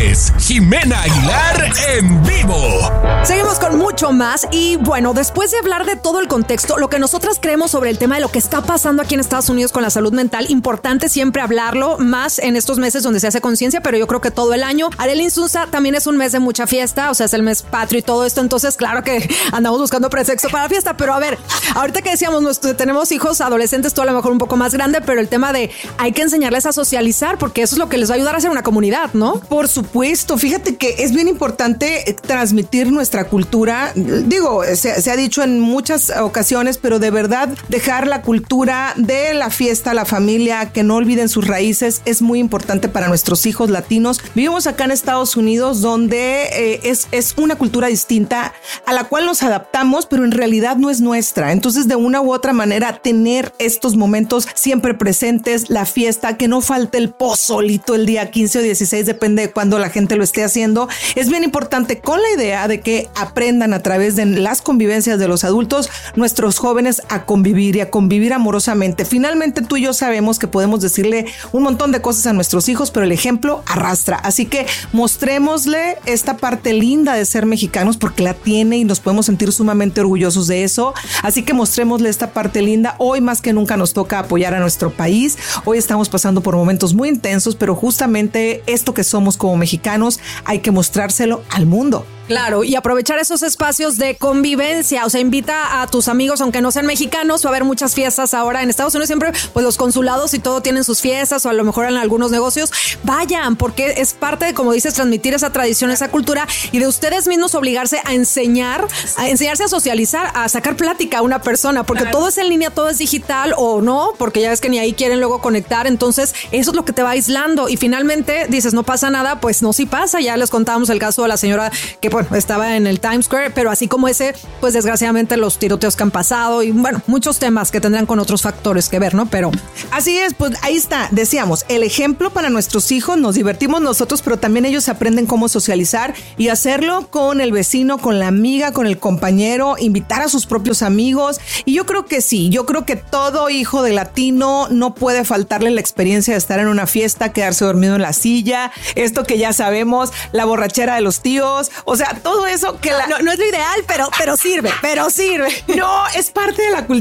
es Jimena Aguilar en vivo. Seguimos con mucho más y bueno, después de hablar de todo el contexto, lo que nosotras creemos sobre el tema de lo que está pasando aquí en Estados Unidos con la salud mental, importante siempre hablarlo, más en estos meses donde se hace conciencia, pero yo creo que todo el año. Arely Insunza, también es un mes de mucha fiesta, o sea, es el mes patrio y todo esto, entonces claro que andamos buscando pretexto para la fiesta, pero a ver, ahorita que decíamos, tenemos hijos adolescentes, tú a lo mejor un poco más grande, pero el tema de hay que enseñarles a socializar porque eso es lo que les va a ayudar a hacer una comunidad, ¿no? Por supuesto, fíjate que es bien importante transmitir nuestra cultura. Digo, se ha dicho en muchas ocasiones, pero de verdad dejar la cultura de la fiesta, la familia, que no olviden sus raíces, es muy importante para nuestros hijos latinos. Vivimos acá en Estados Unidos donde es una cultura distinta a la cual nos adaptamos, pero en realidad no es nuestra. Entonces, de una u otra manera, tener estos momentos siempre presentes, la fiesta, que no falte el pozolito el día 15 o 16, depende de cuándo la gente lo esté haciendo, es bien importante, con la idea de que aprendan a través de las convivencias de los adultos, nuestros jóvenes a convivir y a convivir amorosamente. Finalmente, tú y yo sabemos que podemos decirle un montón de cosas a nuestros hijos, pero el ejemplo arrastra. Así que mostrémosle esta parte linda de ser mexicanos, porque la tiene y nos podemos sentir sumamente orgullosos de eso. Así que mostrémosle esta parte linda. Hoy más que nunca nos toca apoyar a nuestro país. Hoy estamos pasando por momentos muy intensos, pero justamente esto que somos como mexicanos hay que mostrárselo al mundo. Claro, y aprovechar esos espacios de convivencia, o sea, invita a tus amigos, aunque no sean mexicanos, va a haber muchas fiestas ahora en Estados Unidos, siempre pues los consulados y todo tienen sus fiestas, o a lo mejor en algunos negocios, vayan, porque es parte de, como dices, transmitir esa tradición, esa cultura, y de ustedes mismos obligarse a enseñarse a socializar, a sacar plática a una persona, porque todo es en línea, todo es digital, o no, porque ya ves que ni ahí quieren luego conectar, entonces eso es lo que te va aislando, y finalmente dices, no pasa nada, pues no, sí pasa, ya les contábamos el caso de la señora que bueno, estaba en el Times Square, pero así como ese, pues desgraciadamente los tiroteos que han pasado y bueno, muchos temas que tendrán con otros factores que ver, ¿no? Pero así es, pues ahí está, decíamos, el ejemplo para nuestros hijos, nos divertimos nosotros, pero también ellos aprenden cómo socializar y hacerlo con el vecino, con la amiga, con el compañero, invitar a sus propios amigos, y yo creo que sí, yo creo que todo hijo de latino no puede faltarle la experiencia de estar en una fiesta, quedarse dormido en la silla, esto que ya sabemos, la borrachera de los tíos, o sea, todo eso que no es lo ideal, pero sirve. No, es parte de la cultura.